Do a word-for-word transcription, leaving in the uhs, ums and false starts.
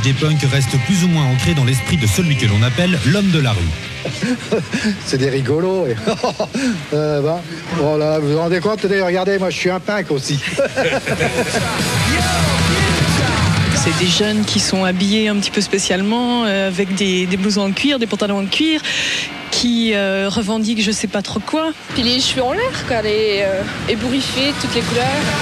l'image des punks reste plus ou moins ancrée dans l'esprit de celui que l'on appelle l'homme de la rue. C'est des rigolos. Et... euh, ben, bon là, vous vous rendez compte, regardez, moi je suis un punk aussi. C'est des jeunes qui sont habillés un petit peu spécialement, euh, avec des, des blousons en cuir, des pantalons en cuir, qui euh, revendiquent je sais pas trop quoi. Puis les cheveux en l'air, quoi, les euh, ébouriffés, toutes les couleurs.